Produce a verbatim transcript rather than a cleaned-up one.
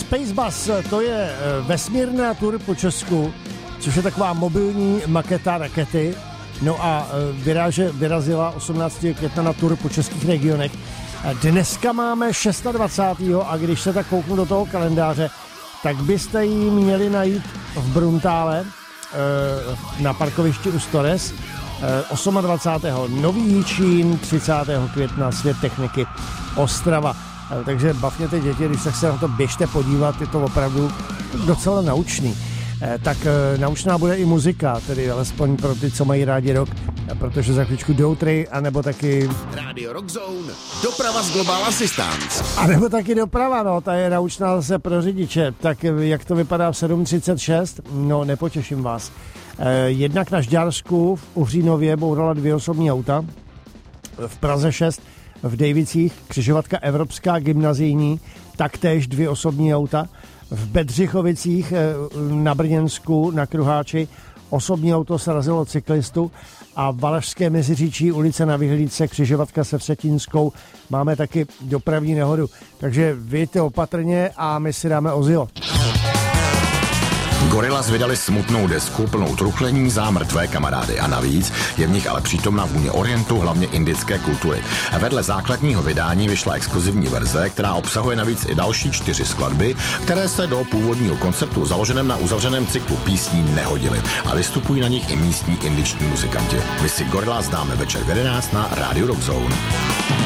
Spacebus, to je vesmírná tur po Česku, což je taková mobilní maketa rakety. No a vyráže, vyrazila osmnáctého května na tur po českých regionech. Dneska máme dvacátého šestého a když se tak kouknu do toho kalendáře, tak byste ji měli najít v Bruntále na parkovišti u Stores. dvacátého osmého Nový Jičín, třicátého května Svět techniky Ostrava. Takže bavněte děti, když se na to běžte podívat, je to opravdu docela naučný. Tak naučná bude i muzika, tedy alespoň pro ty, co mají rádi rock, protože za chvíličku Doutry, anebo taky Radio Rock Zone, doprava z Global Assistance. A nebo taky doprava, no, ta je naučná zase pro řidiče. Tak jak to vypadá v sedm třicet šest? No, nepotěším vás. Jednak na Žďársku v Uhřínově bourala dvě osobní auta, v Praze šest, v Dejvicích křižovatka Evropská gymnazijní, taktéž dvě osobní auta, v Bedřichovicích na Brněnsku na Kruháči osobní auto srazilo cyklistu a v Valašské Meziříčí ulice na Vyhlídce křižovatka se Vsetínskou máme taky dopravní nehodu. Takže vyjďte opatrně a my si dáme ozilo. Gorillaz vydali smutnou desku plnou truchlení za mrtvé kamarády a navíc je v nich ale přítomná vůně orientu, hlavně indické kultury. A vedle základního vydání vyšla exkluzivní verze, která obsahuje navíc i další čtyři skladby, které se do původního konceptu založeném na uzavřeném cyklu písní nehodily a vystupují na nich i místní indiční muzikanti. My si Gorillaz dáme večer v jedenáct na Radio Rock Zone.